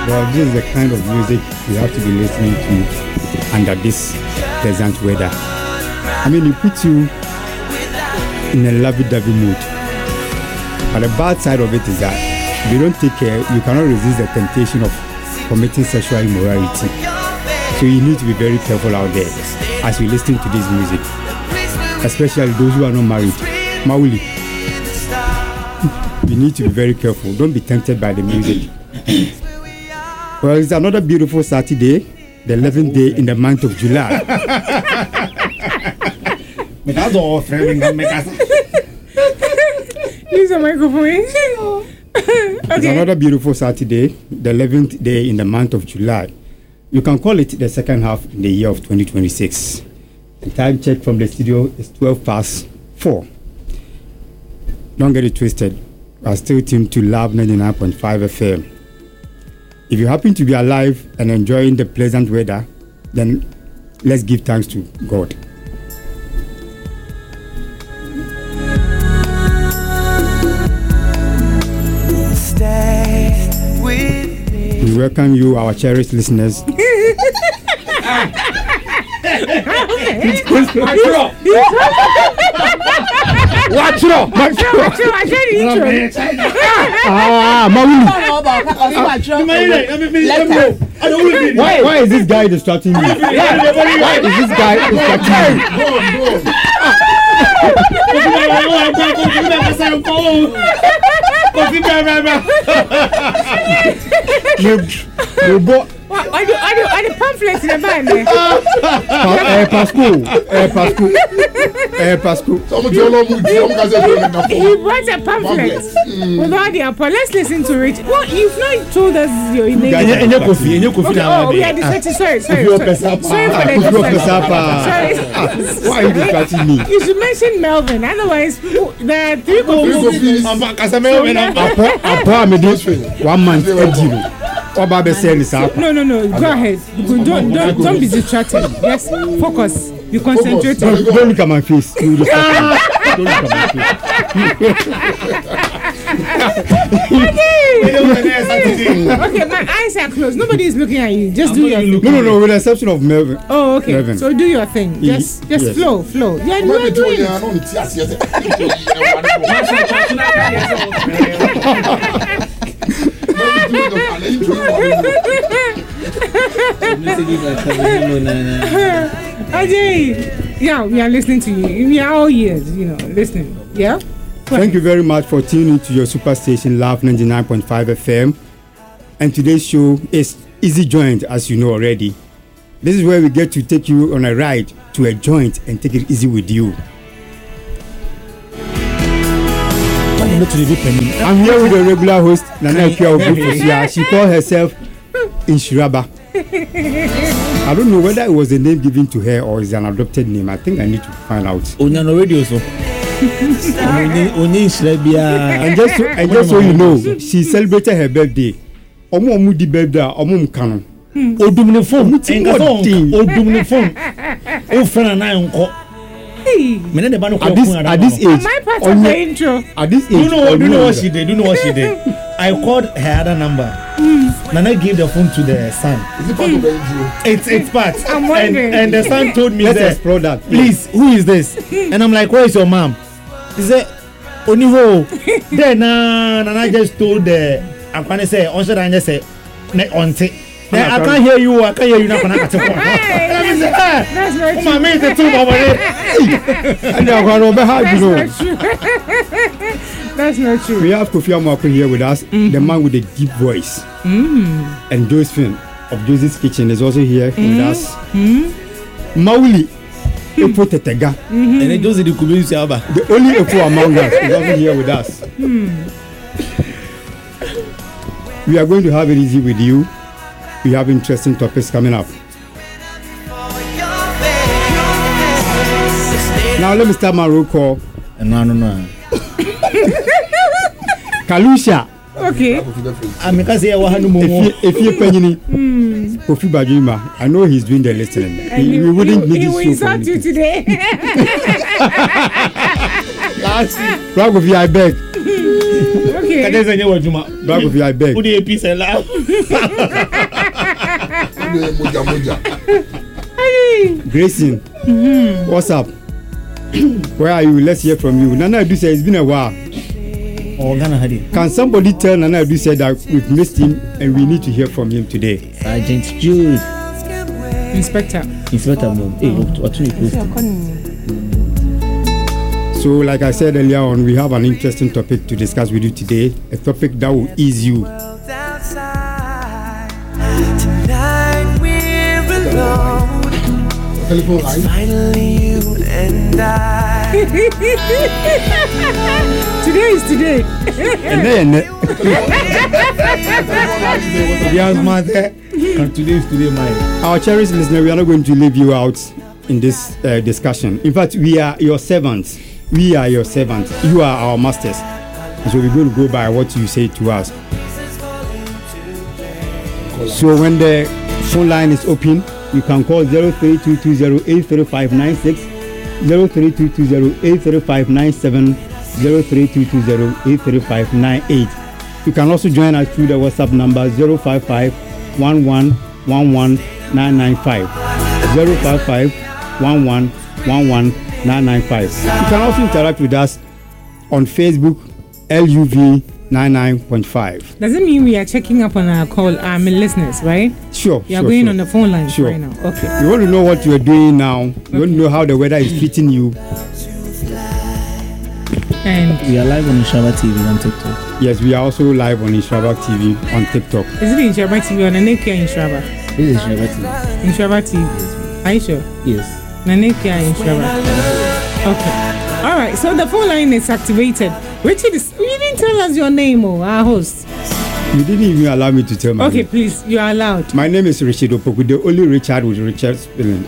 Well, this is the kind of music we have to be listening to under this pleasant weather. I mean, it puts you in a lovey-dovey mood. But the bad side of it is that if you don't take care, you cannot resist the temptation of committing sexual immorality. So you need to be very careful out there as you listen to this music, especially those who are not married. Mauli, you need to be very careful. Don't be tempted by the music. Well, it's another beautiful Saturday, the 11th day in the month of July. Use a microphone. It's another beautiful Saturday, the 11th day in the month of July. You can call it the second half in the year of 2026. The time check from the studio is 4:12. Don't get it twisted. We are still tuned to Love 99.5 FM. If you happen to be alive and enjoying the pleasant weather, then let's give thanks to God. We welcome you, our cherished listeners. Watch it up! Why is this guy distracting me? Why is this guy distracting me? I do pamphlets in the band. Pascal. He writes a pamphlet with all the apart. Let's listen to it. What you've not told us your name. Oh, we are distracted. Sorry for Why are you distracting me? You should mention Melvin. Otherwise, there are three confused. One month. No. Go ahead. Don't be distracted. Yes, focus. You concentrate. Don't look at my face. Don't look at my face. Okay, my eyes are closed. Nobody is looking at you. Just do your thing. No, with the exception of Melvin. Oh, okay. Melvin. So do your thing. Just yes. flow. Yeah, you are doing it. Ajay, yeah, we are listening to you. We are all ears, listening. Yeah. Thank you very much for tuning to your superstation, Love 99.5 FM. And today's show is Easy Joint, as you know already. This is where we get to take you on a ride to a joint and take it easy with you. I'm here with the regular host, Nana Ikea Obufosia. She called herself Inshiraba. I don't know whether it was a name given to her or is an adopted name. I think I need to find out. Onyano radio so. And just so you know, she celebrated her birthday. Omo di birthday, omo mkano. Odumne phone. Odumne phone. O friend na nko. At this age, my part of the intro. At this age, do you know what she did? I called her other number. Nana gave the phone to the son. Is it part of the intro? It's part. I'm wondering. And the son told me, let's explore that. Please, who is this? And I'm like, where is your mom? He said, Oniho. Then Nana just told the I'm gonna say, on should I just say, auntie. I can't hear you. Now. That's not true. My mate, the two over there. That's not true. We have Kofi Amwako here with us, the man with the deep voice. And Josephine of Josie's Kitchen is also here with us. Mauli Epo Tetega. And then Josie the Kubi Siaba. The only Epo among us is also here with us. We are going to have it easy with you. We have interesting topics coming up. Now let me start my roll call. No. Kalusha. Okay. If you're penny, Kofi Bajima, I know he's doing the listening. We wouldn't need this show. He will insult you today. Kofi, I beg. Okay. Back with you, I beg. Put the piece and laugh. Grayson, what's up? Where are you? Let's hear from you. Nana Adu said it's been a while. Oh, Ghana had it. Can somebody tell Nana Adu said that we've missed him and we need to hear from him today? Sergeant Jude. Inspector. Hey, what you do? So, like I said earlier on, we have an interesting topic to discuss with you today. A topic that will ease you. Tonight we're alone. Finally you and I. Today is today. Today is today, my. Our cherished listener, we are not going to leave you out in this discussion. In fact, we are your servants. We are your servants. You are our masters. So we're going to go by what you say to us. So when the phone line is open, you can call 0322083596, 0322083597, 0322083598. You can also join us through the WhatsApp number 055-1111-995, 055-1111-995. You can also interact with us on Facebook, LUV 99.5. Doesn't mean we are checking up on our listeners, right? Sure. You are going on the phone line right now. Okay. You want to know what you are doing now. You want to know how the weather is treating you. And we are live on Inshaba TV on TikTok. Yes, we are also live on Inshaba TV on TikTok. Is it Inshaba TV or Nanekia Inshaba? This is Inshaba TV. Inshaba TV. Are you sure? Yes. Nanekia Inshaba. Okay. All right. So the phone line is activated. Richard, you didn't tell us your name, our host. You didn't even allow me to tell my name. Okay, please, you are allowed. My name is Richard Opoku, the only Richard with Richard spelling.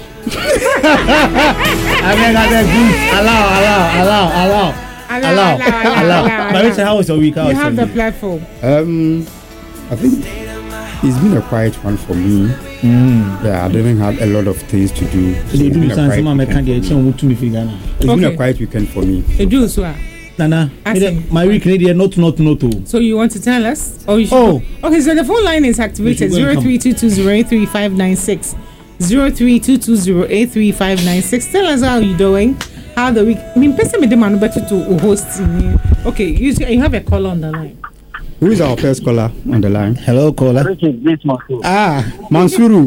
I beg, allow. But Richard, how was your week? You have the platform. I think it's been a quiet one for me. Yeah, I didn't have a lot of things to do. It's been a quiet weekend for me. Nana, my week not. So you want to tell us? Or you should okay, so the phone line is activated 0322083596, 0322083596. Tell us how you're doing. How the week? I mean, person demand better to host me. Okay, you have a caller on the line. Who is our first caller on the line? Hello, caller. Mansuru.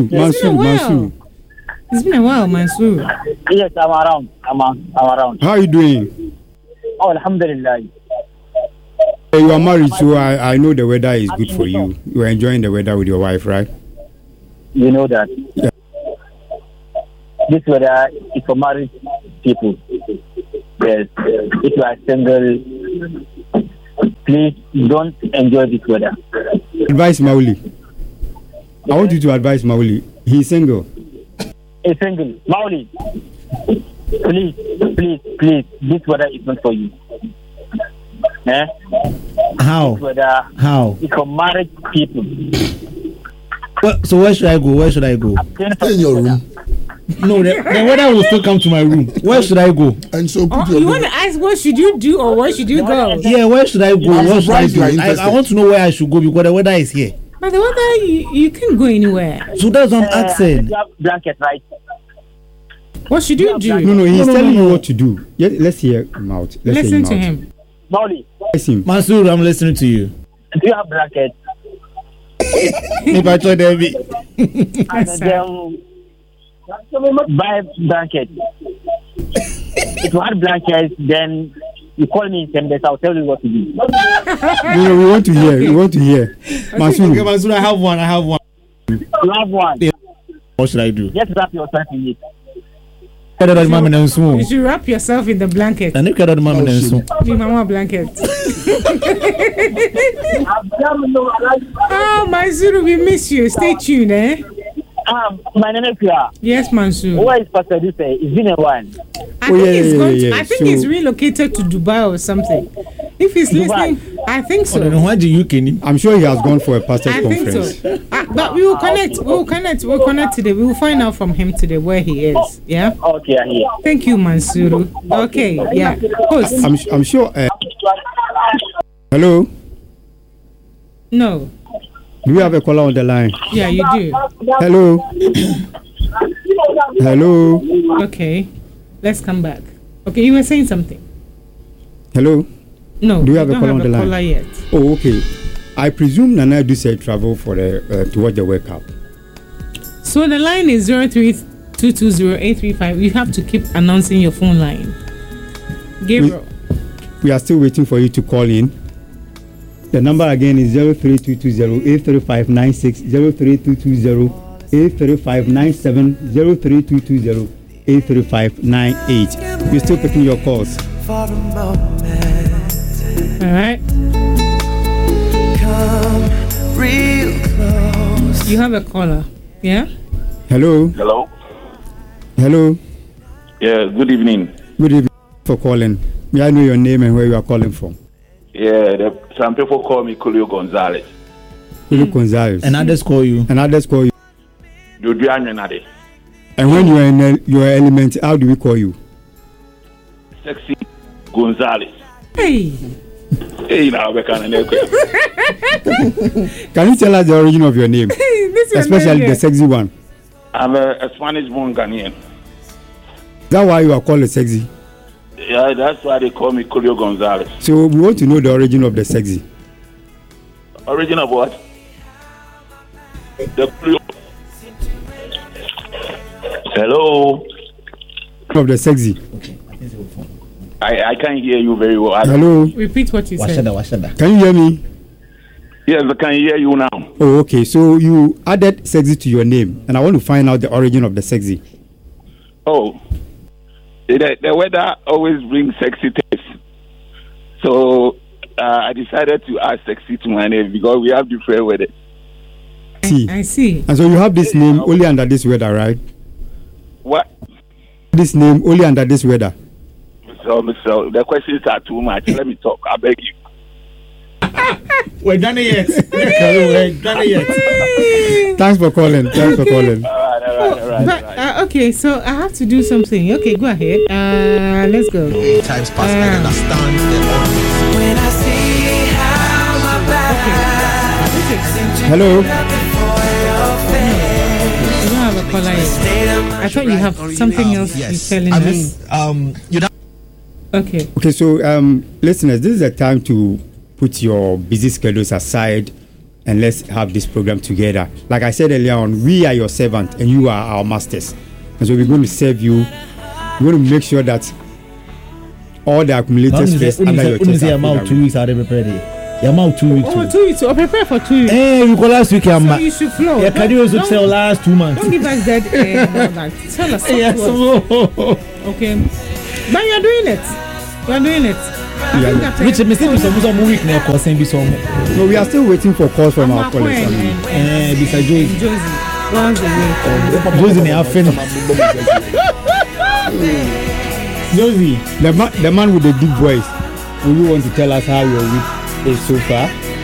It's been a while, Mansuru. Yes, I'm around. I'm around. How are you doing? Oh, alhamdulillah. You are married, so I know the weather is good for you. You are enjoying the weather with your wife, right? You know that. Yeah. This weather is for married people. Yes. If you are single, please don't enjoy this weather. Advise Mauli. I want you to advise Mauli. He's single. He's single. Mauli. Please, this weather is not for you. Eh? How? This weather is for married people. So where should I go? Stay in your room. No, the weather will still come to my room. Where should I go? And so you want to ask what should you do or where should you go? Yeah, where should I go? What should I do? I want to know where I should go because the weather is here. But the weather, you can't go anywhere. So that's what I'm asking. You have blanket, right? What should you do? No, he's telling you what to do. Let's hear him out. Listen to him. Mauli. Mansur, I'm listening to you. Do you have blanket? If I told them, buy blanket. If you have blankets, then you call me in 10 days. I'll tell you what to do. No, we want to hear. Mansur. Okay, Mansur, I have one. You have one. Yeah. What should I do? Just wrap yourself in it. You should wrap yourself in the blanket. And if you the mama blanket. Oh, Mansur, we miss you. Stay tuned, eh? My name is Pia. Yes, Mansur. Where is Pastor Dupe? It's been a while. I think he's relocated to Dubai or something. If he's listening, I think so. I'm sure he has gone for a pastor's conference. I think so. But we will connect. We'll connect today. We will find out from him today where he is. Yeah. Okay, I hear. Thank you, Mansuru. Okay. Yeah. Host. I'm sure. Hello? No. Do we have a caller on the line? Yeah, you do. Hello? Hello? Okay. Let's come back. Okay, you were saying something. Hello? No, do you have a caller on the line? Caller yet. Oh, okay. I presume Nana do say travel for the to watch the World Cup. So the line is 03220835. You have to keep announcing your phone line. Gabriel. We are still waiting for you to call in. The number again is 03220-83596, 03220-83597, 03220-83598. We're still picking your calls. All right. Come real close. You have a caller. Yeah? Hello? Hello? Hello? Yeah, good evening. Good evening for calling. May I know your name and where you are calling from? Yeah, some people call me Julio Gonzalez. Julio Gonzalez. And others call you. And others call you. And when you are in your element, how do we call you? Sexy Gonzalez. Hey. Hey, now we can. Can you tell us the origin of your name? Especially the sexy one. I'm a Spanish-born Ghanaian. Is that why you are called a sexy? Yeah, that's why they call me Julio Gonzalez. So we want to know the origin of the sexy. Origin of what? The Julio. Hello? Of the sexy. I can't hear you very well. Hello? Repeat what you said. Can you hear me? Yes, I can hear you now. Oh, okay. So you added sexy to your name, and I want to find out the origin of the sexy. Oh. The weather always brings sexy taste. So I decided to add sexy to my name because we have different weather. I see. And so you have this name only under this weather, right? What? This name only under this weather. So the questions are too much. Let me talk. I beg you. We're done yet. We're done yet. Thanks for calling. All right. Okay, so I have to do something. Okay, go ahead. Let's go. Times pass, I understand the audience. When I see how my back Hello? You don't have a caller yet. I thought you have something else you're telling us. You don't. Okay, so listeners, this is the time to put your busy schedules aside and let's have this program together. Like I said earlier on, we are your servant and you are our masters. And so we're going to serve you. We're going to make sure that all the accumulated stress under your chest are out 2 weeks out of prepared. You're out 2 weeks. Oh, 2 weeks. So prepare for 2 weeks. Hey, you call last week. So you should flow. Yeah, can you also sell last 2 months? Don't give us that. Tell us. Yes. Okay. But you're doing it. You're doing it. Which mistake is almost a week now. No, we are still waiting for calls from our colleagues. Besides Josie. Once a week. Josie, they are finished. Josie, the man with the deep voice. Will you want to tell us how your week is so far?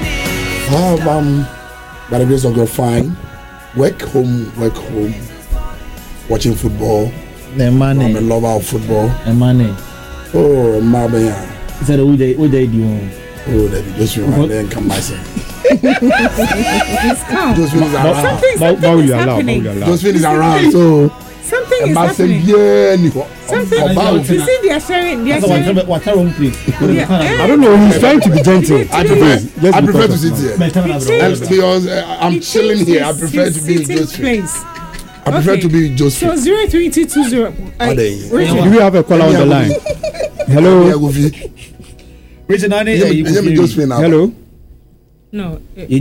By the grace of God, fine. Work home. Watching football. The money. I'm a lover of football. The money. Oh, Mabia. Is that what they do? Oh, that just you then come myself. It's calm. Those things are around. Something is happening. Those things are around. So something is happening. Something. You see, they are sharing. What's wrong, please? I don't know. He's trying to be gentle. I prefer to sit here. Because I'm chilling here. I prefer to be in Josephine. I prefer to be Josephine. So 03220. Do we have a caller on the line? Hello. Richard, hello. No.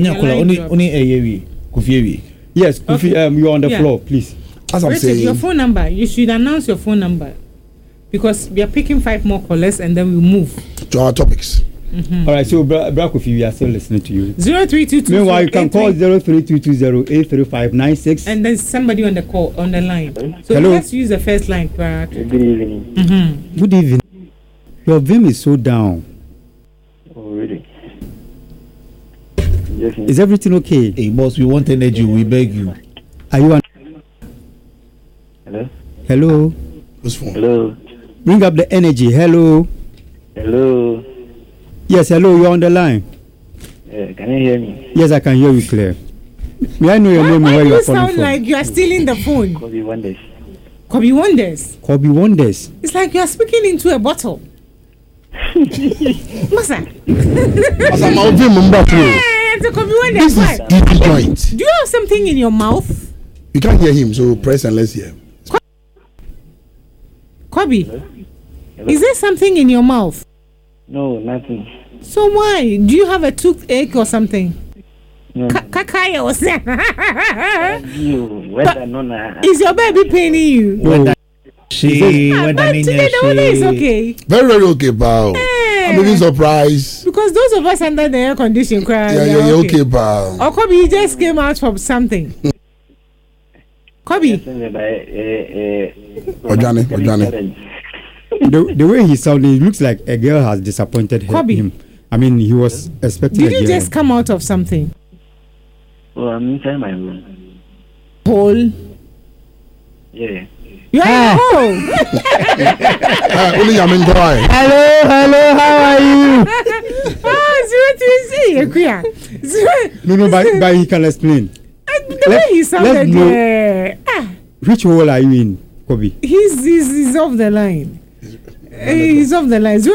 Yes, Kofi, you're on the floor, please. As I'm saying, your phone number. You should announce your phone number because we are picking 5 more callers and then we move to our topics. Mm-hmm. All right, so Kofi, we are still listening to you. 0322. Meanwhile, you can call 03220-83596. And there's somebody on the line. So hello. Let's use the first line. Good evening. Mm-hmm. Good evening. Your vim is so down. Oh, really? Is everything okay? Hey, boss, we want energy. We beg you. Are you on? Hello? Hello? Hello? Bring up the energy. Hello? Hello? Yes, hello, you're on the line. Can you hear me? Yes, I can hear you clear. May I know your name and where you are calling from? Why do you sound like you are stealing the phone? Kobe Wonders. Kobe Wonders. Kobe Wonders. It's like you are speaking into a bottle. Masa. Masa, my open number two. It's a Kobe Wonders. This is deep joint. Do you have something in your mouth? You can't hear him, so press and let's hear him. Kobe, is there something in your mouth? No, nothing. So why? Do you have a toothache or something? No. Kakaya was there. But Is your baby paining you? But today the weather is okay. Very, very okay, pal. I'm even surprised. Because those of us under the air condition cry. Yeah, okay, pal. Or Kobe, you just came out from something. Kobe. Ojane. The way he sounded, it looks like a girl has disappointed him. I mean, he was expecting Did you just come out of something? Oh, I'm inside my room. Hole? Yeah. You're at home. Only I'm in Dubai. Hello, how are you? No, but he can explain. The way he sounded there. Which hole are you in, Kobe? He's off the line. He's off the line.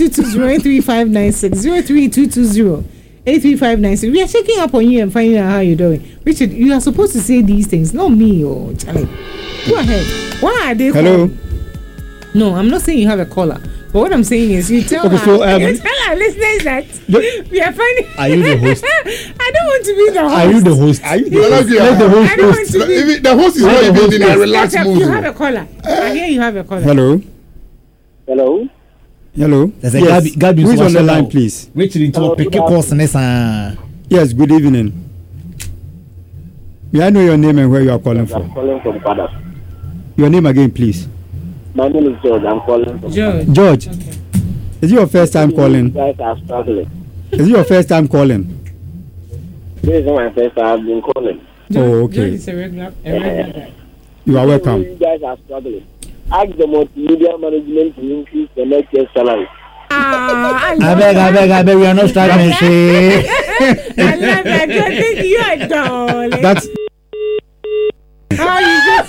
0322083596 0322083596. We are checking up on you and finding out how you're doing. Richard, you are supposed to say these things, not me or Charlie. Go ahead. Why are they Hello? calling? No, I'm not saying you have a caller. But what I'm saying is you tell her, you tell our listeners that we are finding. Are you the host? I don't want to be the host. Are you the host? Let the host. I don't want to be. The host is not even in a relaxed mood. You have a caller. I hear you have a caller. Hello? Hello? Hello? There's a Yes. Gabi Who is on the line, please? Richard into a pick course. Yes, good evening. May I know your name and where you are calling I'm from? calling from Pada. Your name again, please. My name is George. I'm calling from George. Okay. Is it your first time calling? You guys are struggling. Is it your first time calling? This is not my first time I've been calling. Oh, okay. George is a regular guy. You are welcome. You guys are struggling. Ask the multimedia management to increase the next year's salary. I beg, we are not struggling. I love that. You are darling. That's how you just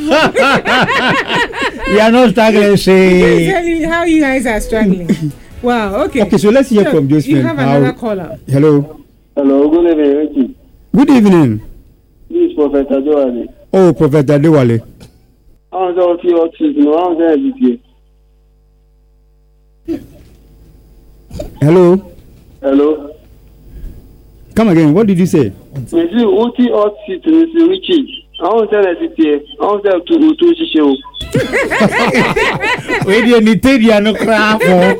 we are not struggling. Tell you how you guys are struggling. Wow. Okay. Okay, so let's hear from Josephine. You have another caller. Hello. Hello. Good evening, Ricky. Good evening. This is Professor Adewale. Oh, Professor Adewale. I'm going to Hello. Hello. Come again. What did you say? Richie. I want to tell you here. I want to tell you to show. We didn't need no crap.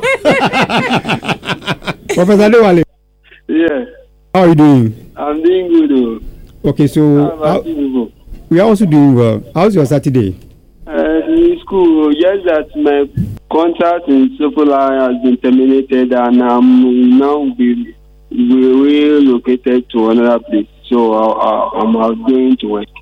Professor Adewale. Yeah. How are you doing? I'm doing good. Okay, so we are also doing well. How's your Saturday? In school, yes, that my contract in Sopola has been terminated and I'm now be relocated to another place. So I'm going to work.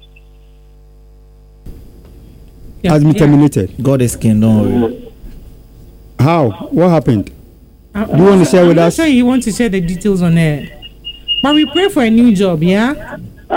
Has been terminated. God is king, don't worry. How? What happened? Do you want to share with us? I'm not sure you want to share the details on air. But we pray for a new job, yeah?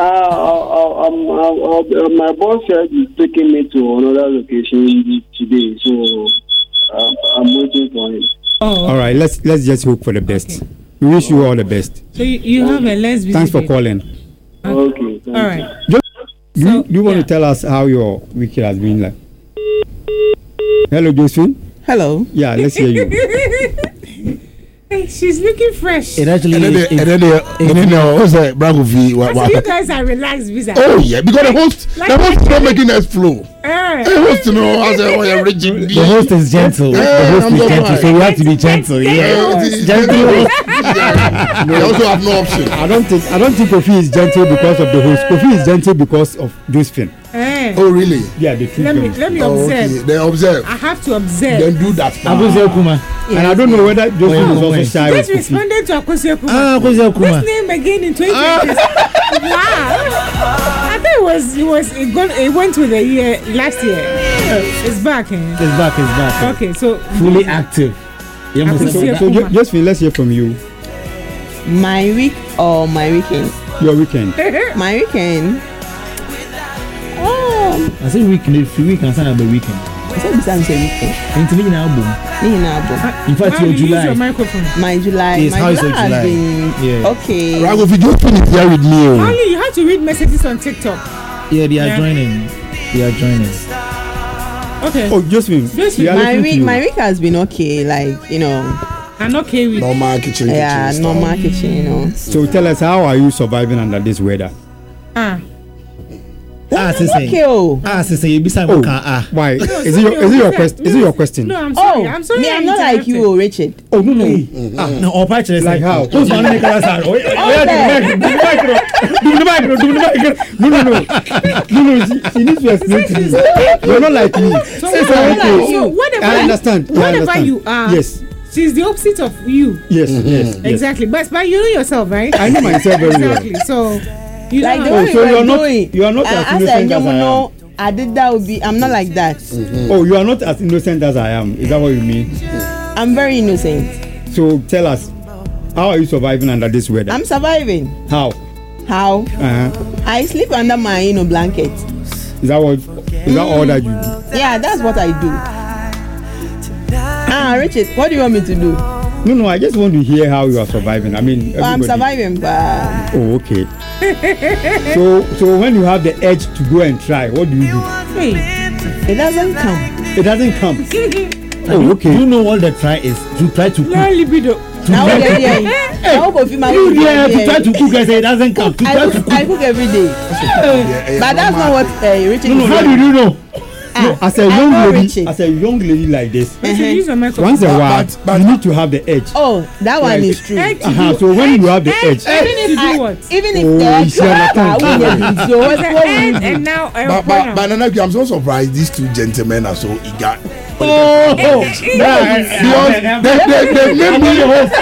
My boss said he's taking me to another location today, so I'm waiting for him. Oh. All right, let's just hope for the best. Okay. We wish you all the best. So you have a lesbian. Thanks for calling. Okay. All right. Do you want to tell us how your week has been like? Hello, Josephine. Hello. Yeah, let's hear you. Hey, she's looking fresh. It actually what's that? Bravo V. So you guys are relaxed, visa. Oh yeah, because the host is not making us flow. The host, the host is gentle. The host is gentle, so we have to be gentle. Yeah, gentle. We also have no option. I don't think Kofi is gentle because of the host. Kofi is gentle because of Josephine. Oh really? Yeah, the truth. Let me observe. Okay. They observe. I have to observe. Then do that. And I don't know whether Josephine is also shy. Just responded to Akosia Kuma. Akosia Kuma. This name again in 2020. Wow. I think it went with the year last year. It's back. It's back. Okay, so fully active. So Josephine, let's hear from you. My week or my weekend? Your weekend. My weekend. I say weekend. If you weekend, I say weekend. I said besides weekend. Into me now, boom. In fact, your July. Your microphone. My July. Yes, my how is your July? Yeah. Okay. Right, if you just finish here with me. Only you have to read messages on TikTok. Yeah, they are joining. They are joining. Okay. Oh, Josephine. My week has been okay. Like I'm okay with normal kitchen. Yeah, normal kitchen. So tell us, how are you surviving under this weather? Sissy, you be saying why? Is it your question? Is it your question? No, I'm sorry. I'm sorry. Me, I'm not like you, Richard. Oh no. No, or patches like how? Who's on the car? No. She needs to explain to you. You're not like me. So I understand. Whatever you are. Yes. She's the opposite of you. Yes. Exactly. But you know yourself, right? I know myself very well. Exactly. So. You like know, the so you're not as innocent as I am. I did that would be. I'm not like that. Oh, you are not as innocent as I am. Is that what you mean? I'm very innocent. So tell us, how are you surviving under this weather? I'm surviving. How? I sleep under my blanket. Is that all that you do? Yeah, that's what I do. Richard, what do you want me to do? No, I just want to hear how you are surviving. I mean, I'm surviving, but... Oh, okay. so when you have the edge to go and try, what do you do? It doesn't come. It doesn't come. Oh, okay. You know what the try is? To try to cook. No libido. To try to cook, I say it doesn't come. I cook every day. But that's not what Richard is. How did you know? No, as a young lady like this, once a while, but you need to have the edge. Oh, that one is true. So when you have the edge, even if and now, but I'm so surprised these two gentlemen are so eager. They made me the host.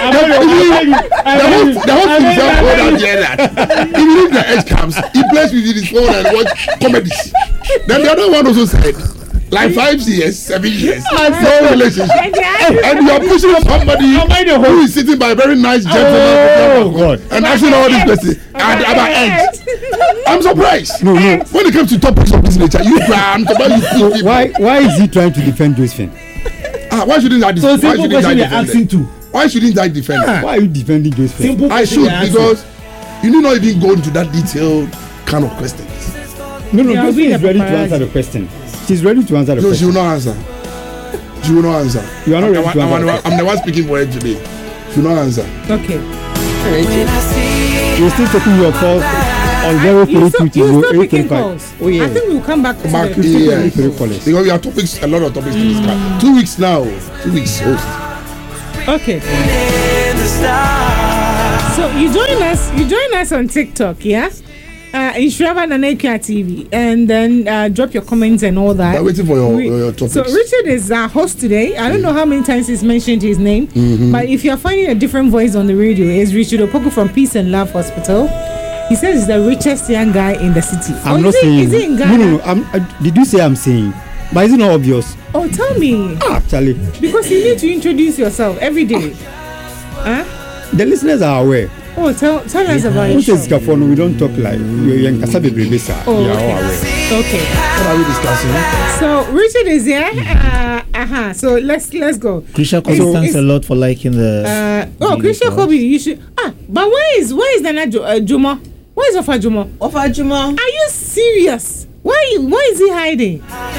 Even if the edge comes, he plays with his phone and watch comedies. Then the other one also said, like 5 years, 7 years, no relationship, and you are pushing somebody who is sitting by a very nice gentleman and asking all these questions about edge. I'm surprised. No. When it comes to topics of this nature, you cry. Why is he trying to defend Josephine? Why shouldn't I defend? So simple question you're asking too. Why shouldn't I defend? Why are you defending Josephine? I should, because you need not even go into that detailed kind of questions. No, Josephine is ready to answer the question. She's ready to answer the question. No, she will not answer. She will not answer. You are not ready to answer. I'm the one speaking for her today. She will not answer. Okay. You're still taking your calls on 03220. Oh yeah. I think we'll come back to because we have topics, a lot of topics to discuss. 2 weeks now. 2 weeks host. Okay. So you join us on TikTok, yeah? Inshravan and Akia TV, and then drop your comments and all that. I'm waiting for your topics. So Richard is our host today. I don't know how many times he's mentioned his name, but if you're finding a different voice on the radio, it's Richard Opoku from Peace and Love Hospital. He says he's the richest young guy in the city. I'm not saying. Is he in Ghana? No. Did you say I'm saying? But is it not obvious? Oh, tell me. Actually. Because you need to introduce yourself every day. The listeners are aware. Oh, tell us about it. We don't talk like we are aware. Okay. What are we discussing? So Richard is here. So let's go. Krisha Kobe, thanks a lot for liking the. Krisha Kobe, you should. But where is Nana Juma? Where is Ofa Juma? Ofa Juma. Are you serious? Why is he hiding?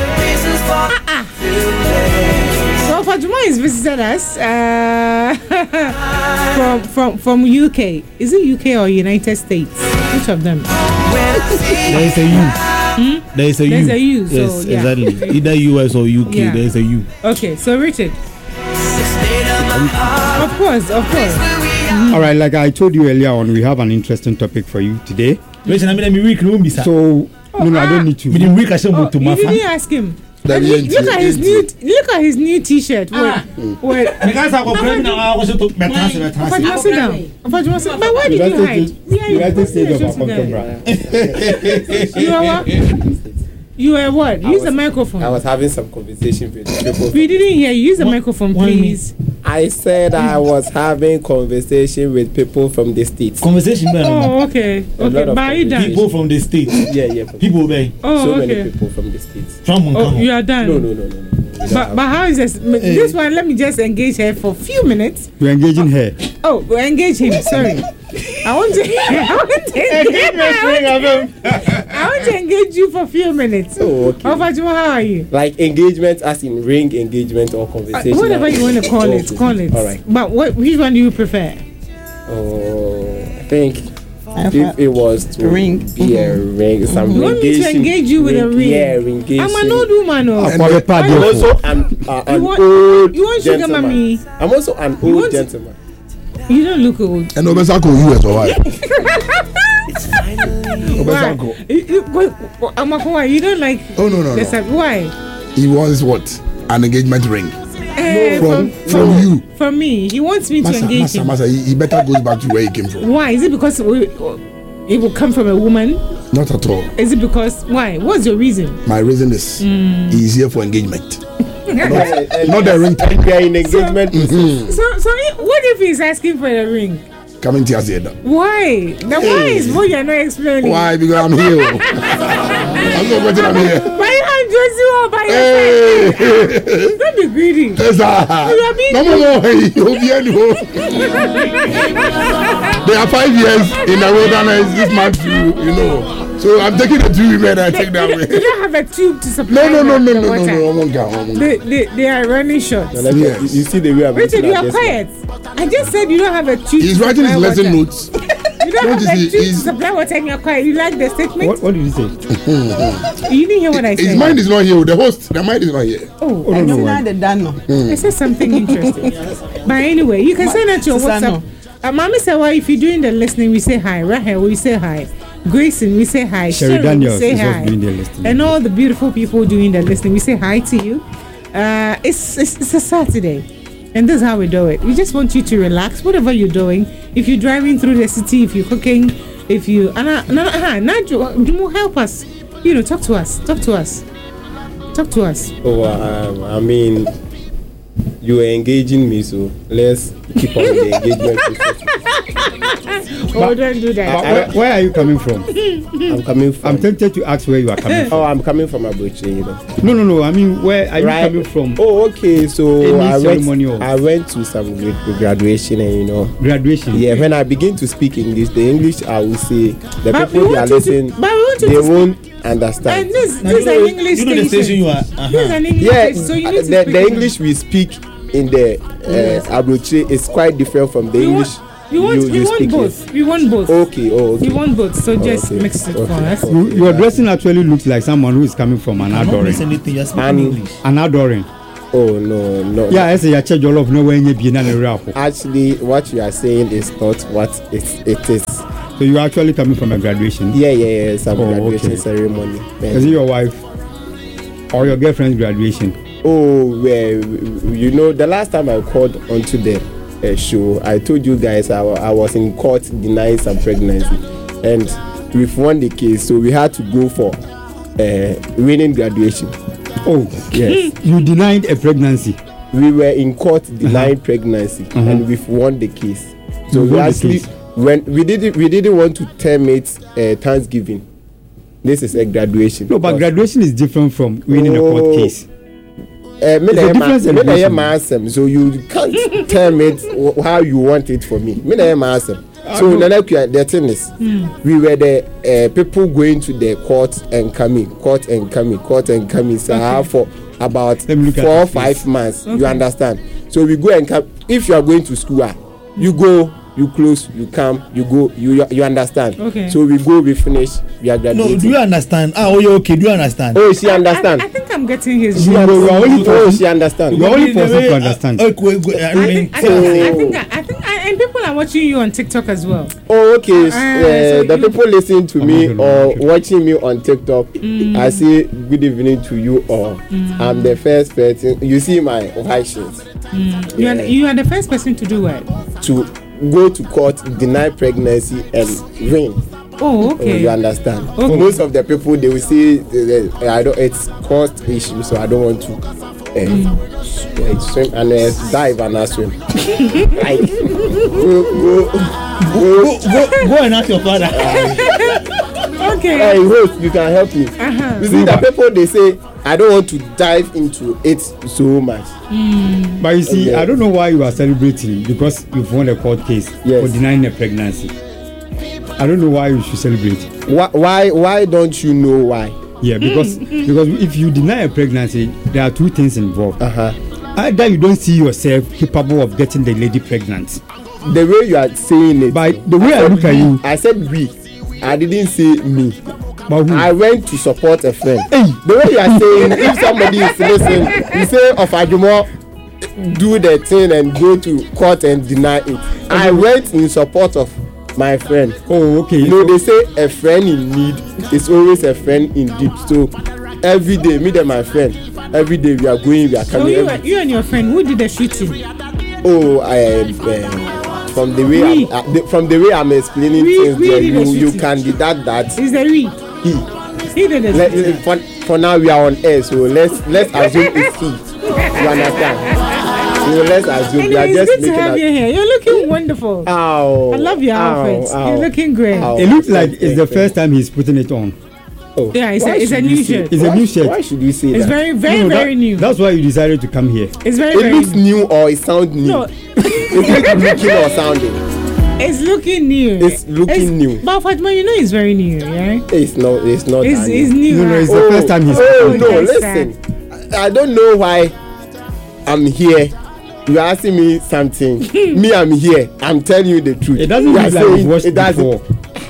So Ofa Juma is visited us from UK. Is it UK or United States? Which of them? There is a U. There's a U. Yes, So, yeah. exactly. Either US or UK. Yeah. There is a U. Okay, so Richard. Of course. All right, like I told you earlier on, we have an interesting topic for you today. Richard, I'm weak. So no, I don't need to. You didn't ask him. Look at his new T-shirt. Wait. Fatima, sit down. But why did you hide? United States of Contemporary. You are what? You were what? Use the microphone. I was having some conversation with people. We didn't hear you. Use the microphone, please. I said I was having conversation with people from the States. Conversation, oh, okay. Okay, but you done. People from the States. Yeah. People obey. Oh, so okay. many people from the States. Oh, you are done. No. But how is this? This one, let me just engage her for a few minutes. You're engaging her. Oh, engage him. Sorry. I want to engage you for a few minutes. Oh, okay. How are you? Like engagement as in ring engagement or conversation? Whatever you want to call it, call it. All right. But which one do you prefer? Oh, I think if it was to be a ring, some you want me to engage you with a ring? Yeah, engagement. I'm an old woman. I'm also an old you want sugar mommy? I'm also an old gentleman. You don't look old. And Obesako, you as well. Why? You don't like. Oh no. Why? He wants what? An engagement ring. From you. From me. He wants me to engage him. He better goes back to where he came from. Why? Is it because it will come from a woman? Not at all. Is it because why? What's your reason? My reason is he's here for engagement. not the ring time. We are in engagement. So what if he's asking for a ring? Coming to us here. Why? The why is what you're not explaining. Why? Because I'm here. I'm not going I'm here. Why you have just you all by yourself? Don't be greedy. There are 5 years in the wilderness. This month, you know. So I'm taking the 2 women and I take that way. You don't have a tube to supply. No. They are running short. Yes. You see the way I'm Richard, you are quiet. I just said you don't have a tube. He's writing his lesson notes. You don't have a tube to supply water and you're quiet. You like the statement? What did you say? You didn't hear what I said. His mind is not here. The mind is not here. I said something interesting. But anyway, you can send that to your WhatsApp. Mommy said, well, if you're doing the listening, we say hi. Rahel, we say hi. Grayson, we say hi. Sherry Daniels, we say hi. And all the beautiful people doing the listening, we say hi to you. It's a Saturday. And this is how we do it. We just want you to relax, whatever you're doing. If you're driving through the city, if you're cooking, if you... Naju, help us. You know, talk to us. Talk to us. Oh, I mean... You are engaging me, so let's keep on the engagement process. Don't do that. Where are you coming from? I'm coming from. I'm tempted to ask where you are coming from. Oh, I'm coming from Abuchi, you know. No. I mean, where are you coming from? Oh, okay. So I went to some graduation, and you know. Graduation. Yeah. When I begin to speak English, the English I will say the people they are listening, they won't understand. And this is an English station. You know the station you are. This is an English station, so you need to speak the English we speak in the Abuchi is quite different from the English. We want both. We want both. Okay. We want both. So just mix it for us. Your dressing actually looks like someone who is coming from an Adoring. An Adoring. Oh no. Yeah, I say your church all of nowhere in your Actually, what you are saying is not what it is. So you are actually coming from a graduation? Yeah. Some graduation ceremony. Is it your wife or your girlfriend's graduation? Oh, well, you know, the last time I called onto the show, I told you guys I was in court denying some pregnancy, and we've won the case, so we had to go for winning graduation. Oh, yes. You denied a pregnancy. We were in court denying pregnancy, and we've won the case. So we actually, when we didn't want to terminate Thanksgiving. This is a graduation. No, but graduation is different from winning a court case. So you can't tell me how you want it for me. So the thing is, we were the people going to the court and coming. So for about 4 or 5 months. Okay. You understand? So we go and come. If you are going to school, you go. You close, you come, you go, you understand. Okay. So we go, we finish, we are graduating. No, do you understand? Okay, do you understand? Oh, she understand. I think I'm getting his. She understand. You're only person to understand. I think, and people are watching you on TikTok as well. Oh, okay. So the people listening to me or watching me on TikTok, I say good evening to you all. I'm the first person. You see my white shirts. You are the first person to do what? To go to court, deny pregnancy, and win. Oh, okay. You understand? Okay. Most of the people they will say I don't. It's cost issue, so I don't want to swim and dive and not swim. Like go and ask your father. Okay. Hey, host, you can help me. You see, the people they say I don't want to dive into it so much. But you see, I don't know why you are celebrating because you've won a court case for denying a pregnancy. I don't know why you should celebrate. Why don't you know why? Yeah, because if you deny a pregnancy, there are two things involved. Either you don't see yourself capable of getting the lady pregnant. The way you are saying it, by the way I look at you, I said we. I didn't say me. But who? I went to support a friend. Hey. The way you are saying, if somebody is listening, you say of Ajumo, do the thing and go to court and deny it. I went in support of my friend. Oh, okay. You know, they say a friend in need is always a friend indeed. So every day, me and my friend, every day we are going, we are coming. So you and your friend, who did the shooting? Oh, from the way I'm explaining things, you can deduct that. Is there he? He did it. For now we are on air, so let's assume it's he. You understand? So let's assume we are just making have you here. You're looking wonderful. Ow, I love your outfit. You're looking great. It looks like it's the first time he's putting it on. Oh. Yeah, it's a new shirt. It's a new shirt. Why should we say it's that? It's very new. That's why you decided to come here. It's very It looks new or it sounds new? No. It's like looking or sounding. It's looking new. It's looking new. But Fatima, you know it's very new, yeah? It's not. It's not. It's new. No, it's the first time he's. Oh no! Listen, I don't know why I'm here. You're asking me something. Me, I'm here. I'm telling you the truth. It doesn't look like you've watched it before.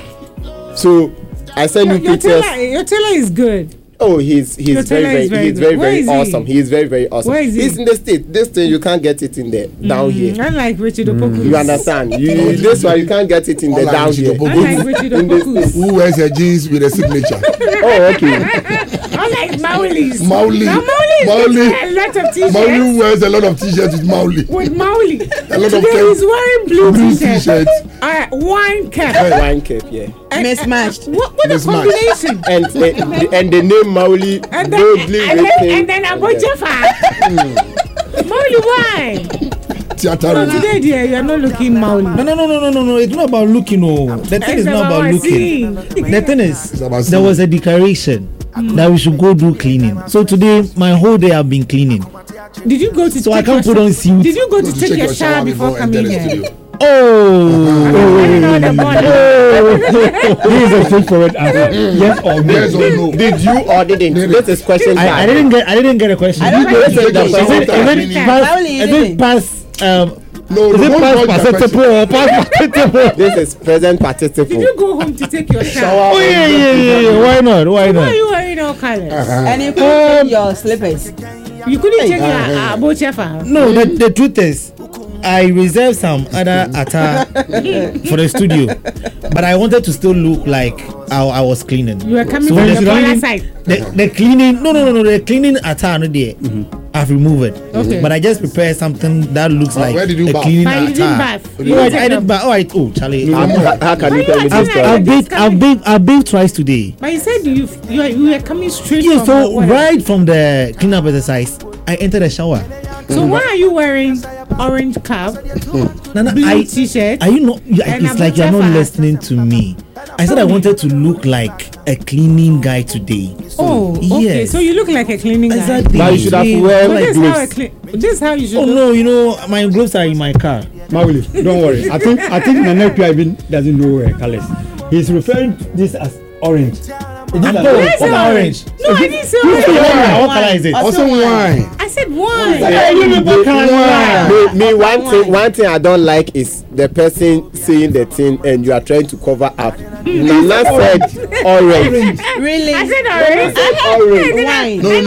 So I send you pictures. Your tailor is good. Oh, he's very awesome. He is very awesome. Where is he? He's in the state. This thing you can't get it in there down here. Unlike Richard Opoku. You understand? This why you can't get it in the down here. Unlike Richard Opoku. Who wears a jeans with a signature? Oh, okay. Unlike Mauli's. Mauli. A lot of t-shirts. Mauli wears a lot of t-shirts with Mauli. With Mauli. A lot of Today he's wearing blue t-shirts. Wine cap. Wine cap, yeah. Mismatched. What a combination. And the name Mauli boldly written. And then Abojafa. Mauli, why? So today, dear, you're not looking Mauli. No. It's not about looking. No, the thing is not about looking. The thing is, there was a declaration that we should go do cleaning. So today, my whole day I've been cleaning. Did you go to? So I can't put on suit. Did you go to take your shower before coming here? Oh, This is a straightforward answer. Yes or no? Yes or no? Did you or didn't? This is question. I didn't get a question. I don't Is it past? No, is it past participle or past participle? This is present participle. Did you go home to take your shower? Oh yeah. Why not? Why are you wearing all colors? And you couldn't take your slippers. You couldn't take your Abojafa. No, the truth is, I reserved some other attire for the studio, but I wanted to still look like I was cleaning. You were coming from the other side. The cleaning, no, the cleaning attire no there. I've removed it, but I just prepared something that looks like where did you a bath? cleaning But you didn't attire. bath. No, I didn't bath. Oh, Charlie, How can you tell me this story? I've bathed twice today. But you said you were coming straight Yeah, from so where? right from the cleanup exercise, I entered the shower. So why are you wearing orange cap, Nana, blue t-shirt? Are you not? It's like you're not listening to me. I said I wanted to look like a cleaning guy today. Oh, okay. Yes. So you look like a cleaning guy. Exactly. But you should have worn like gloves. This is how you should. Oh no, you know my gloves are in my car. Mauli, don't worry. I think Nanekua even doesn't know colors. He's referring to this as orange. Where's orange? No, I didn't say What orange. color is it? Also wine. I said wine. Me, one thing I don't like is the person saying the thing and you are trying to cover up. Nana said orange. Really? I said orange. Orange. Wine. No,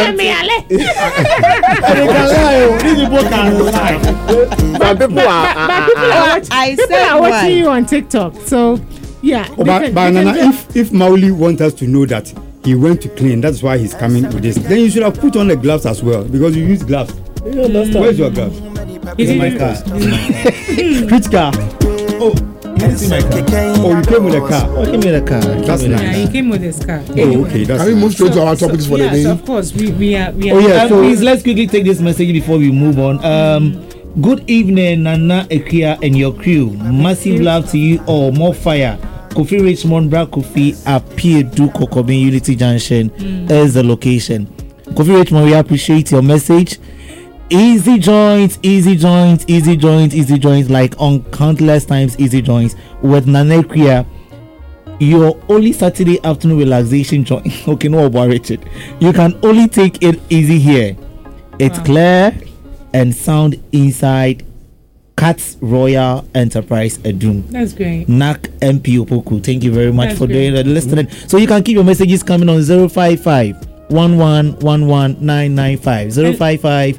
Some people are. People are watching you on TikTok. So yeah. But Nana, if Mauli wants us to know that he went to clean, that's why he's coming with this, then you should have put on the gloves as well because you use gloves. Where's your gloves? In my car. Which car? Oh, see my car. Oh, you came with a car. Oh, give me the car. That's Yeah, nice. he came with his car. Oh, okay, that's Can we move straight to our topics for the Yes, day? of course. We are. Oh yeah, please let's quickly take this message before we move on. Good evening, Nana Ekia and your crew. Massive love to you all. More fire. Kofi Richmond, Bra Kofi, appear to Kokobin Unity Junction as the location. Kofi Richmond, we appreciate your message. Easy joints, easy joints, easy joints, easy joints, like on countless times, easy joints with Nana Ekia. Your only Saturday afternoon relaxation joint. Okay, no about Richard. You can only take it easy here. It's clear and sound inside Cats Royal Enterprise Edum. That's great. NAC MP Opoku. Thank you very much That's for great. doing the listening. So you can keep your messages coming on 055 1111995. 055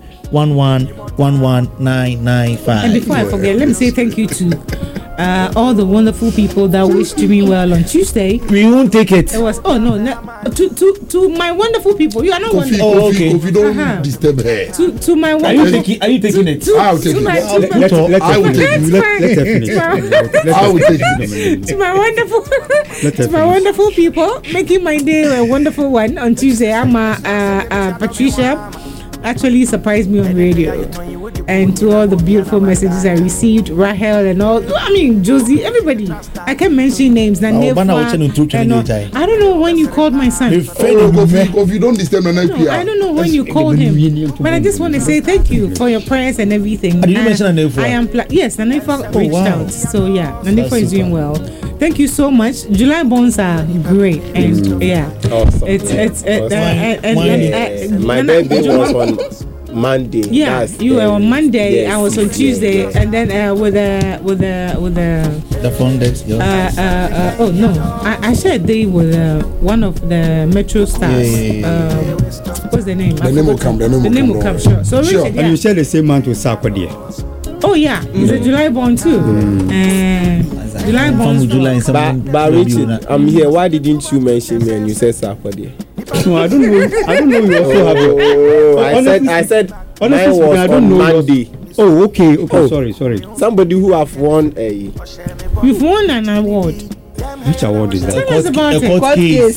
1111995. And before I forget, let me say thank you to all the wonderful people that wished me well on Tuesday. We won't take it. It was to my wonderful people. You are not Kofi, wonderful. Kofi, don't disturb her. To my wonderful. Are you taking it? I'll take it. Let I will take it. Let her finish. I will take it. To my wonderful, Let her to my finish. wonderful people, making my day a wonderful one on Tuesday. I'm Patricia. Actually surprised me on radio, and to all the beautiful messages I received, Rahel and all. I mean Josie, everybody. I can't mention names. I don't know when you called my son. Kofi, don't disturb my No, I don't know when you called him, but I just want to say thank you for your prayers and everything. Did you mention Nanefa? I am yes, Nanefa reached out. So yeah, Nanefa is doing well. Thank you so much. July bonds are great, and yeah, Awesome. it's My birthday was on Monday. yeah, you were on Monday. Yes, I was on Tuesday, yes. and then with the The phone desk. oh no, I shared a day with one of the Metro stars. What's the name? The name will come. The name will come. Sure. So Sure. Richard, And yeah. you share the same month with Sarkodie. Oh yeah, he's a July born too. July born. But Richard, I'm here. Why didn't you mention me and you said Saturday? No, I don't know you also have your. I said honestly mine speaking, was I on don't know. Monday. Oh, okay. Oh. Sorry. Somebody who have won a You've won an award. Which award is that? Tell us about it. Court case.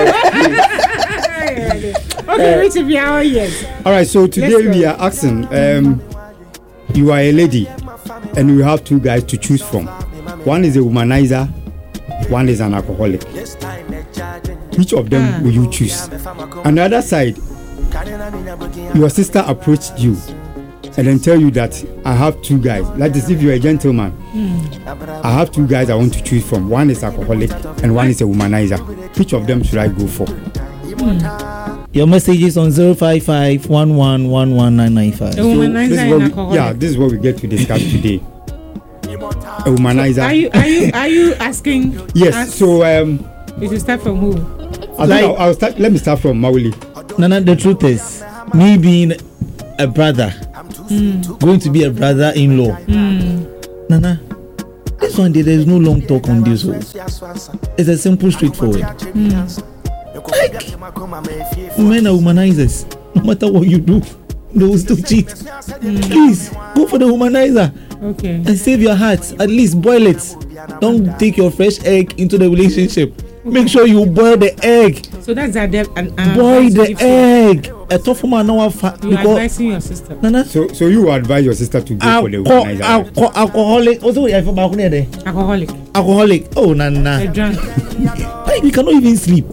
Okay, Richard, we are all yes. All right. So today Let's go. we are asking. You are a lady, and you have two guys to choose from. One is a womanizer. One is an alcoholic. Which of them will you choose? On the other side, your sister approached you and then tell you that I have two guys. That is, if you're a gentleman, I have two guys I want to choose from. One is alcoholic and one is a womanizer. Which of them should I go for? Your message is on 055 1111995. A womanizer and alcoholic. Yeah, this is what we get to discuss today. A womanizer. Are you asking? Yes. us- So you should start from who? I'll start. Let me start from Mauli. Nana, the truth is, me being a brother, going to be a brother-in-law. Nana, this one there is no long talk on this one. It's a simple, straightforward. Like, men are womanizers. No matter what you do, they will still cheat. Please go for the womanizer. Okay. And save your heart. At least boil it. Don't take your fresh egg into the relationship. Make sure you boil the egg. So that's an Boil advice the you give to- egg. A tough woman now You're advising your sister. Nana, So you advise your sister to go for the womanizer. alcoholic. Also, I forgot there. Alcoholic. Alcoholic. Oh, A Nana. drunk. Like, we cannot even sleep.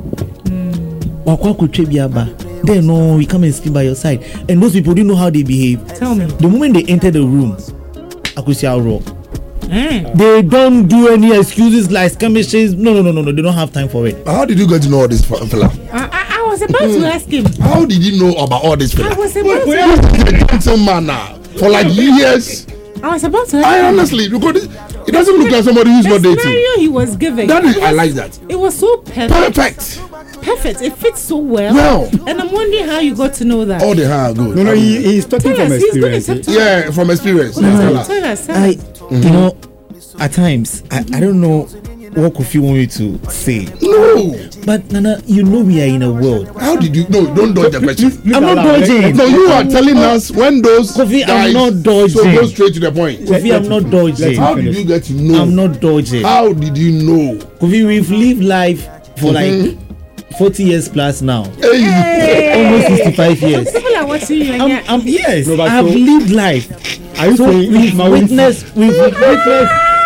Then no, we come and sleep by your side. And those people, do you know how they behave? Tell me. The moment they enter the room, I could see how raw. Eh. They don't do any excuses like skirmishes. No. They don't have time for it. How did you get to know all this fella? I was about to ask him. How did you know about all this I fella? was about to. He's a gentleman now for like years. I was about to. I honestly, because it doesn't look like somebody who's not the dating. scenario he was giving. That is, it I was- like that. It was so perfect. Perfect. It fits so well. Well. And I'm wondering how you got to know that. All the hair good. No, he's talking Tell from us, he's gonna experience. talk to us. Yeah, from experience. Tell us. You know, at times, I don't know what Kofi want me to say. No. But Nana, you know we are in a world. How did you? No, don't dodge the question. I'm not dodging. No, you are telling us when those Kofi, guys. I'm not dodging. So go straight to the point. Kofi, I'm not dodging. How did you get to know? I'm not dodging. How did you know? Kofi, we've lived life for like 40 years plus now. Hey. Almost 65 years. People are watching you. And Yes, No, but I've so- lived life. Are you saying We've witnessed. Farida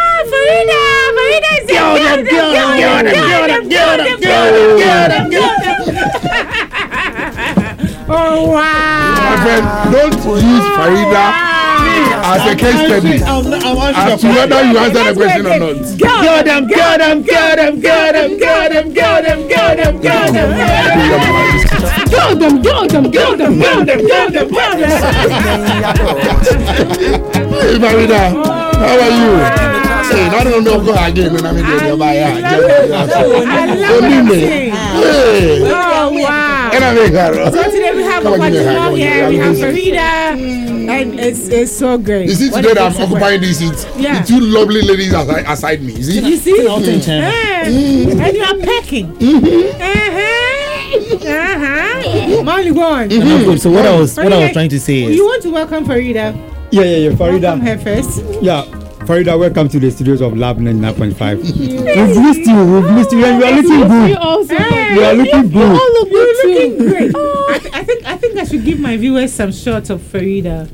is Oh wow! My friend, don't use Farida as a case study as to whether you answer the question or not. Get them. Hey Farida, how are you? Hey, I don't know go again when I'm in the buy. Hey. Oh wow! And I make her. So today we have Come on, give me a hug. Fatima here, we have Farida, and it's so great. You see What today is I'm this occupying these seats. Yeah. The two lovely ladies aside me. You see? You see? And you are packing. Molly, go on. So what I was trying to say is, You want to welcome Farida? Yeah, Farida. Welcome her first. Yeah, Farida, welcome to the studios of Lab 99.5. We've missed you, and you are looking good. You are looking good. You're looking great. I think I should give my viewers some shots of Farida.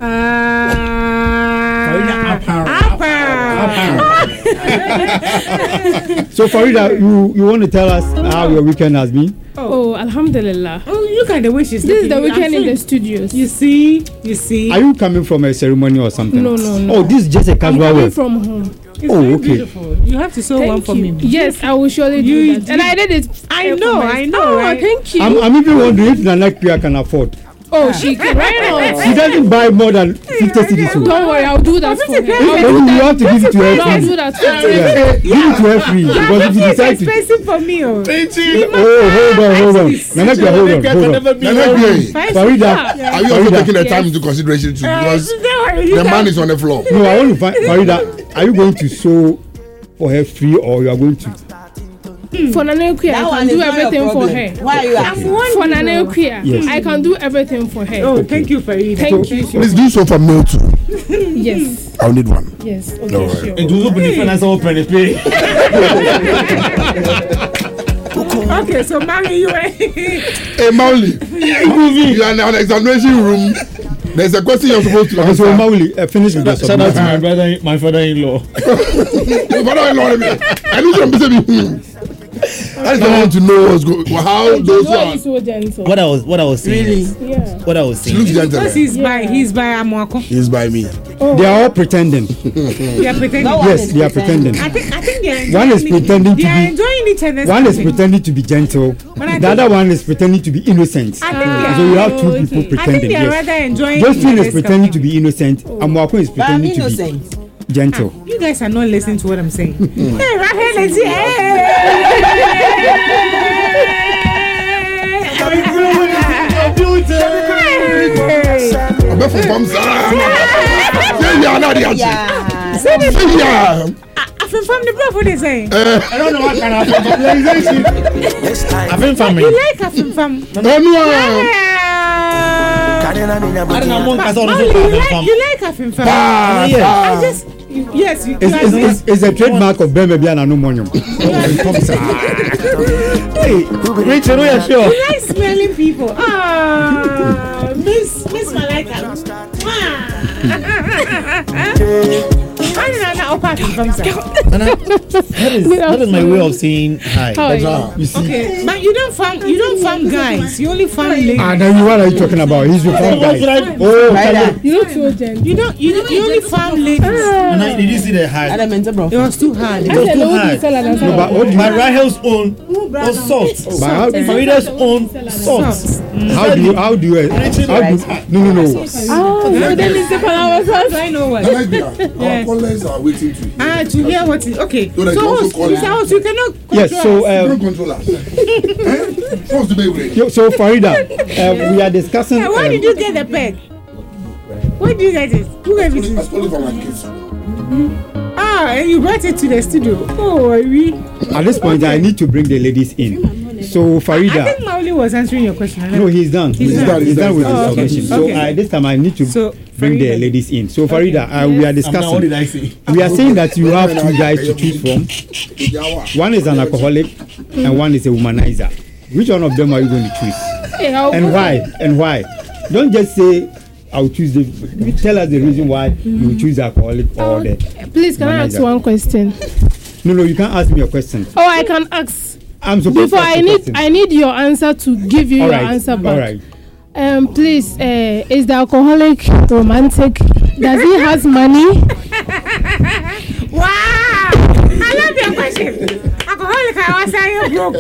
So Farida, you want to tell us how your weekend has been? Oh, alhamdulillah. Oh, look at the way she's This is the looking. weekend in I'm the studios. You see? Are you coming from a ceremony or something? No. Oh, this is just a I'm casual coming wear. from home. It's Oh, very okay. beautiful. You have to sew one for me. Yes, I will surely do You that. And I did it. I for know, my- right? Oh, thank you. I'm even wondering if Nana Kia can afford. Oh, she can. Why not? She doesn't buy more than 50 cedis. Don't worry, I'll do that for her. Maybe you have to give it to her No, I'll free. do that for her. Yeah. Give it to her free because if you It's decide to. expensive for me. Oh. Oh, hold on. Nana Kia, hold on. Farida, Are you also taking the time into consideration too? Because the man is on the floor. no, I want to find Farida. Are you going to sew for her free or you are going to? For Nana Queer, I can do everything for her. Why are you asking? For Nana Queer, Yes. I can do everything for her. Oh, thank you, Farida. Thank you. Please do so for me too. Yes. I'll need one. Yes. Okay, No worry. sure. and to open the financial open it pay. Okay, so Mami, you Hey Mauli, you are in an examination room. There's a question you're supposed to Okay, so answer. Mauli, finish with the Shout out to submission. my father-in-law. I need to be. I just want to know what's going. How those Why are are. you so gentle? What I was saying. Really? Is, Yeah. what I was She saying. looks is- gentle. because he's by Amwako. He's by me. They are all pretending. They are pretending. No one Yes, is they are pretending. pretending. I think they're One is enjoying pretending They to are be. enjoying each other's One is company. pretending to be gentle. But I The think- other one is pretending to be innocent. I think they So you are. have two people okay. I think pretending. they are Yes. rather enjoying. Josephine each is other's pretending to company. be innocent. Amwako is But I'm pretending to be innocent. gentle. You guys are not listening to what I'm saying. Hey, right here, let's see. I bet for bums. Yeah, not the answer. Yeah. Yeah. I'm from the bluff, what they saying. I don't know what kind of fertilization. I've been family. You like Afim from? No, no. I don't know monk as Oh, also you like from. Afim from? Ah, I just, yes, you It's a trademark of Bemebian and Nomonium. Hey, Rachel, we are sure. You like smelling people. Ah, Miss Malika. I don't know how from sir. That is my way of saying hi. How are you? You see? Okay, but you don't farm guys. You only farm ladies. And then what are you talking about? He's your farm guy. Oh, Right. You look so gentle. You only farm ladies. Did you see the hi? Element, bro. It was too hard. It was too high. no, but what do you, My Rahel's own was salt. but how do you, Farida's own salt. how do you, no. Oh, no, then it's the flowers. I know what. Our callers are waiting to hear. To hear what is okay. So they can also call you. You cannot Yes, control us. so Don't control us. What's the baby? so Farida, we are discussing. Where did you get the peg? Where did you get it? Who gave it to I you? stole it from my kids. Ah, Wow, and you brought it to the studio. Oh, we. At this point, I need to bring the ladies in. So Farida. I think Mauli was answering your question. No, he's done. He's done with his submission. So this time I need to bring the ladies in. So Farida, we are discussing. What did I say? We are saying that you have two guys to choose from. One is an alcoholic and one is a womanizer. Which one of them are you going to choose? And why? And why? Don't just say I'll choose the. Tell us the reason why you choose the alcoholic or the. Please, can I ask one question? No, you can't ask me a question. Oh, I can ask. I'm supposed Before to ask I need your answer to give you all your right. answer back. All right. Please, is the alcoholic romantic? Does he has money? Wow! I love your question. Alcoholic, I was saying broke.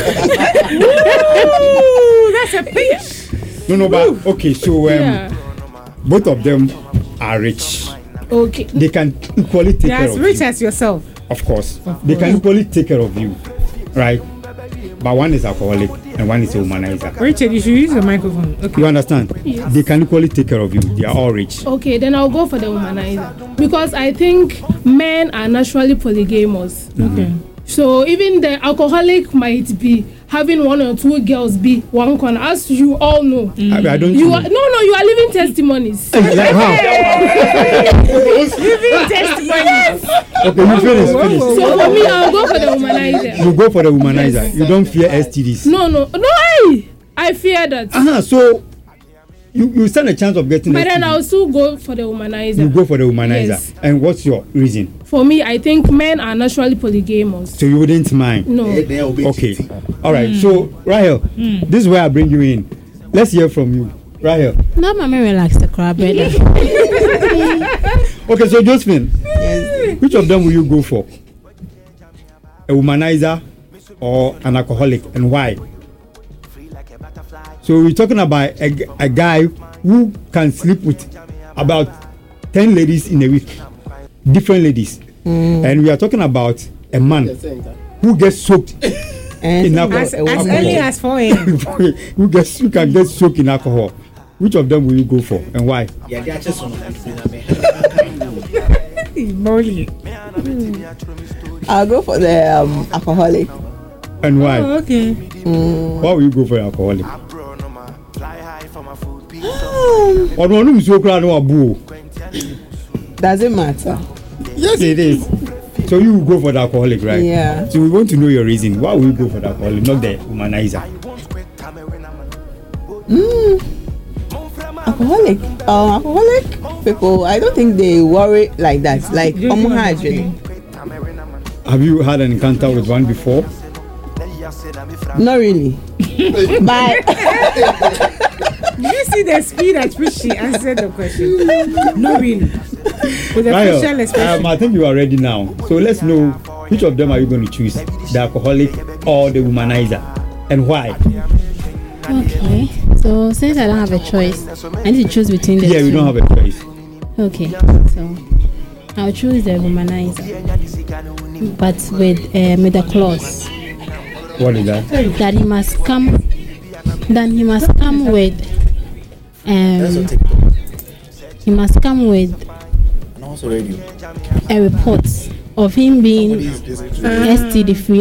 Woo! That's a pitch. No, but okay. So both of them are rich. Okay. They can equally take They're care as of rich you. as yourself. Of course. They can equally take care of you, right? But one is alcoholic and one is a womanizer. Richard, you should use the microphone. Okay. You understand? Yes. They can equally take care of you. They are all rich. Okay, then I'll go for the womanizer because I think men are naturally polygamous. Okay. So even the alcoholic might be having one or two girls be one corner, as you all know. I don't. You are you are living testimonies. Like how? Living testimonies. Okay, you finish. So for me, I'll go for the womanizer. You go for the womanizer. You don't fear STDs. No, I fear that. So you stand a chance of getting. But then STD. I'll still go for the womanizer. You go for the womanizer. Yes. And what's your reason? For me, I think men are naturally polygamous. So you wouldn't mind? No. Okay. All right. So Rahel, this is where I bring you in. Let's hear from you, Rahel. No, mommy, relax the crowd, brother. Okay, so Josephine, which of them will you go for? A womanizer or an alcoholic, and why? So we're talking about a guy who can sleep with about 10 ladies in a week, different ladies, and we are talking about a man who gets soaked in alcohol. As early as 4 a.m. who can get soaked in alcohol. Which of them will you go for, and why? I'll go for the alcoholic. And why? Oh, okay. Why will you go for an alcoholic? Does it matter? Yes, it is. So you will go for the alcoholic, right? Yeah. So we want to know your reason. Why will you go for the alcoholic, not the womanizer? Alcoholic. Alcoholic people, I don't think they worry like that. Like, have you had an encounter with one before? Not really. But did you see the speed at which she answered the question? Not really. With a Rahel, facial expression. I think you are ready now. So let's know which of them are you going to choose, the alcoholic or the womanizer, and why? Okay. So since I don't have a choice, I need to choose between the two. Yeah, you don't have a choice. Okay. So I'll choose the womanizer, but with a clause. What is that? That he must come. Then he must come with. He must come with a report of him being STD free